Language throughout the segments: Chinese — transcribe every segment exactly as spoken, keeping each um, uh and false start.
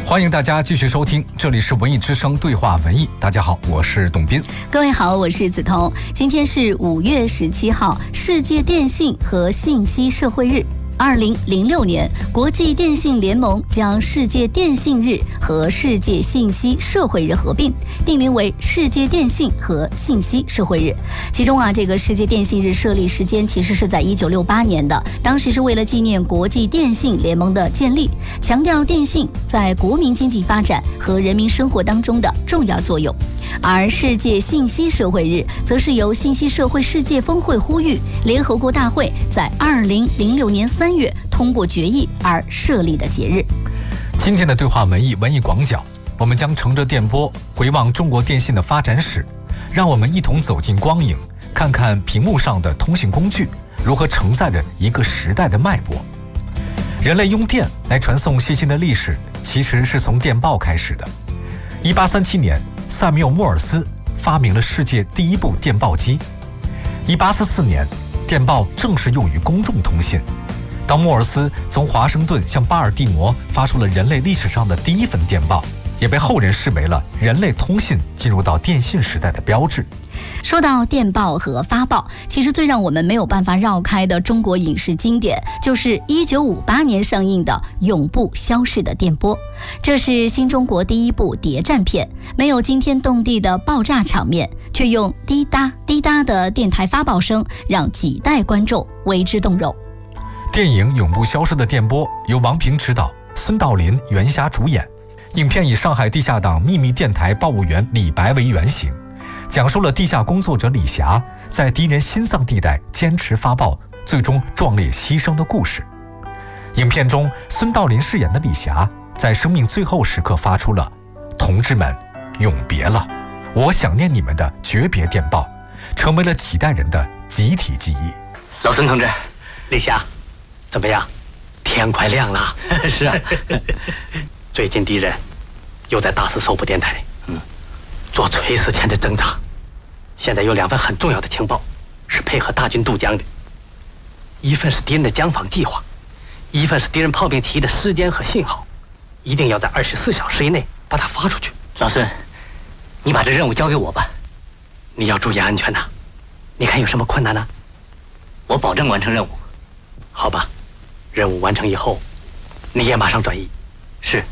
欢迎大家继续收听，这里是文艺之声对话文艺。大家好，我是董斌。 各位好，我是梓潼。今天是五月十七号，世界电信和信息社会日。二零零六年，国际电信联盟将世界电信日和世界信息社会日合并，定名为世界电信和信息社会日。其中啊，这个世界电信日设立时间其实是在一九六八年的，当时是为了纪念国际电信联盟的建立，强调电信在国民经济发展和人民生活当中的重要作用。而世界信息社会日则是由信息社会世界峰会呼吁，联合国大会在二零零六年三月通过决议而设立的节日。 今天的对话文艺文艺广角，我们将乘着电波回望中国电信的发展史，让我们一同走进光影，看看屏幕上的通信工具如何承载着一个时代的脉搏。人类用电来传送信息的历史其实是从电报开始的。一八三七年，萨缪·莫尔斯发明了世界第一部电报机。一八四四年，电报正式用于公众通信。当莫尔斯从华盛顿向巴尔的摩发出了人类历史上的第一份电报，也被后人视为了人类通信进入到电信时代的标志。 说到电报和发报，其实最让我们没有办法绕开的中国影视经典，就是一九五八年上映的《永不消逝的电波》。这是新中国第一部谍战片，没有惊天动地的爆炸场面，却用滴答滴答的电台发报声，让几代观众为之动容。 电影《永不消逝的电波》由王平执导，孙道临、袁霞主演。影片以上海地下党秘密电台报务员李白为原型，讲述了地下工作者李霞在敌人心脏地带坚持发报，最终壮烈牺牲的故事。影片中，孙道临饰演的李霞在生命最后时刻发出了“同志们，永别了，我想念你们”的诀别电报，成为了几代人的集体记忆。 老孙同志，李霞，怎么样？天快亮了。是啊。最近敌人又在大肆搜捕电台，嗯，做垂死前的挣扎。现在有两份很重要的情报，是配合大军渡江的。一份是敌人的江防计划，一份是敌人炮兵起义的时间和信号，一定要在二十四小时以内把它发出去。老孙，你把这任务交给我吧，你要注意安全呐。你看有什么困难呢？我保证完成任务。好吧，任务完成以后，你也马上转移。是。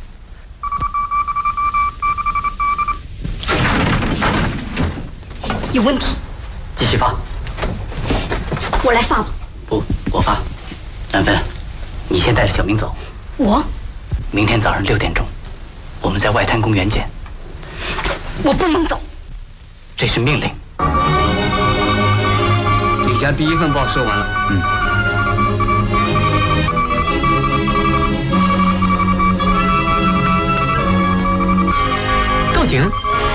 有问题， 继续发。 我来发吧。 不，我发。兰芬，你先带着小明走。 我？ 明天早上六点钟，我们在外滩公园见。 我不能走。 这是命令。 李霞第一份报说完了。 嗯。 报警。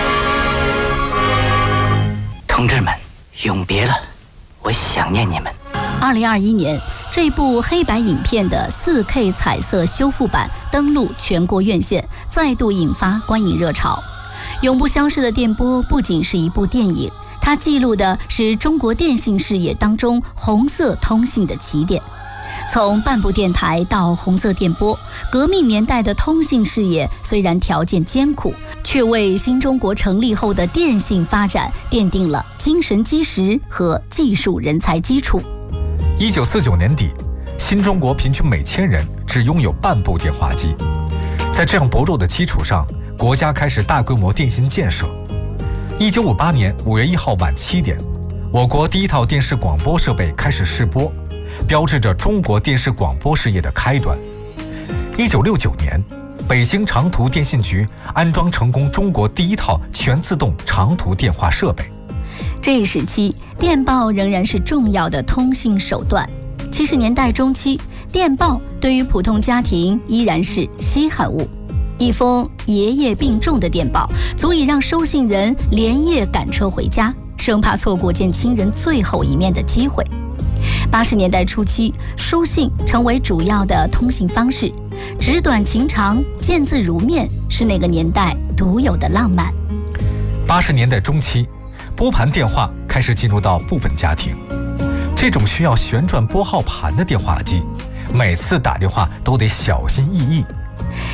同志们，永别了，我想念你们。 二零二一年，这部黑白影片的 四 K 彩色修复版登陆全国院线，再度引发观影热潮。永不消逝的电波不仅是一部电影，它记录的是中国电信事业当中红色通信的起点。从半部电台到红色电波，革命年代的通信事业虽然条件艰苦，却为新中国成立后的电信发展奠定了精神基石和技术人才基础。 一九四九年底，新中国平均每千人只拥有半部电话机。在这样薄弱的基础上，国家开始大规模电信建设。一九五八年五月一号晚七点，我国第一套电视广播设备开始试播，标志着中国电视广播事业的开端。一九六九年，北京长途电信局安装成功中国第一套全自动长途电话设备。 这一时期，电报仍然是重要的通信手段。七十年代中期，电报对于普通家庭依然是稀罕物。一封爷爷病重的电报，足以让收信人连夜赶车回家，生怕错过见亲人最后一面的机会。八十年代初期，书信成为主要的通信方式，纸短情长，见字如面，是那个年代独有的浪漫。 八十年代中期，拨盘电话开始进入到部分家庭。这种需要旋转拨号盘的电话机，每次打电话都得小心翼翼。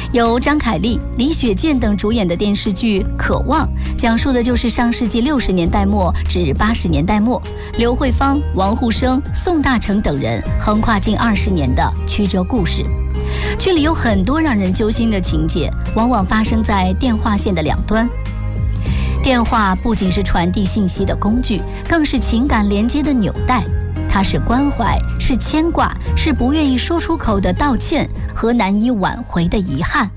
由张凯丽、李雪健等主演的电视剧《渴望》，讲述的就是上世纪六十年代末至八十年代末，刘慧芳、王沪生、宋大成等人横跨近二十年的曲折故事。剧里有很多让人揪心的情节，往往发生在电话线的两端。电话不仅是传递信息的工具，更是情感连接的纽带。它是关怀，是牵挂，是不愿意说出口的道歉和难以挽回的遗憾。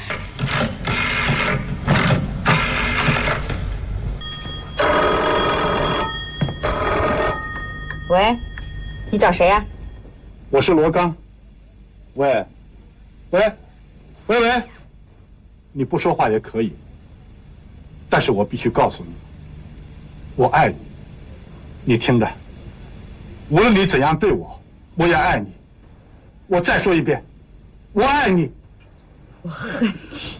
喂，你找谁呀？ 我是罗刚。喂，喂，喂喂，你不说话也可以，但是我必须告诉你，我爱你，你听着。无论你怎样对我，我也爱你。我再说一遍，我爱你。 我恨你。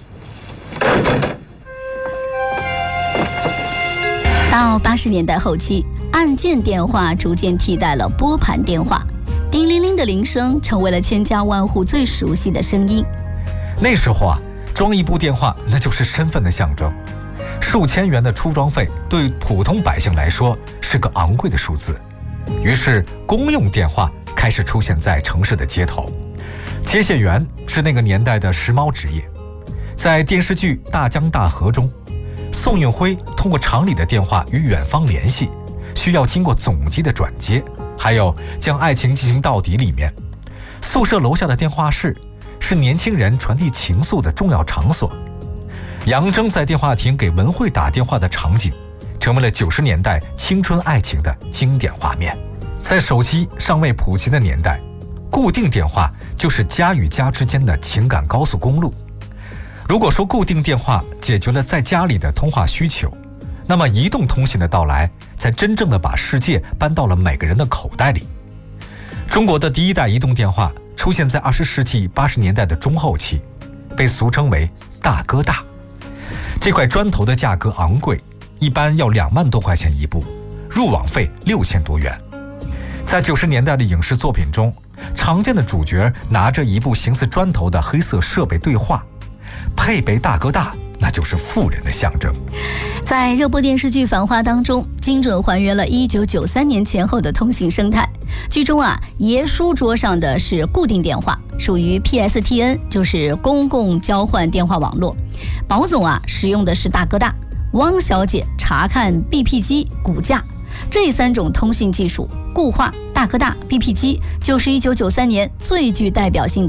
到八十年代后期，按键电话逐渐替代了拨盘电话，叮铃铃的铃声成为了千家万户最熟悉的声音。 那时候啊，装一部电话那就是身份的象征，数千元的出装费对普通百姓来说是个昂贵的数字。于是公用电话开始出现在城市的街头。接线员是那个年代的时髦职业。在电视剧《大江大河》中，宋运辉通过厂里的电话与远方联系，需要经过总机的转接，还有将爱情进行到底里面，宿舍楼下的电话室是年轻人传递情愫的重要场所。杨铮在电话亭给文慧打电话的场景成为了九十年代青春爱情的经典画面。在手机尚未普及的年代，固定电话就是家与家之间的情感高速公路。如果说固定电话解决了在家里的通话需求，那么移动通信的到来才真正的把世界搬到了每个人的口袋里。中国的第一代移动电话出现在二十世纪八十年代的中后期，被俗称为大哥大。这块砖头的价格昂贵，一般要两万多块钱一部，入网费六千多元。在九十年代的影视作品中，常见的主角拿着一部形似砖头的黑色设备对话，配备大哥大，那就是富人的象征。 在热播电视剧《繁花》当中，精准还原了一九九三年前后的通信生态。剧中啊，爷叔桌上的是固定电话，属于 P S T N， 就是公共交换电话网络。保总啊，使用的是大哥大。汪小姐查看 B P 机骨架。这三种通信技术，固话、大哥大、B P 机，就是一九九三年最具代表性的